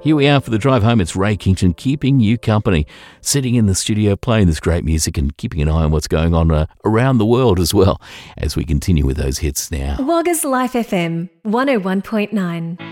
Here we are for the drive home. It's Ray Kington keeping you company, sitting in the studio playing this great music and keeping an eye on what's going on around the world as well as we continue with those hits now. Wagga's Life FM 101.9.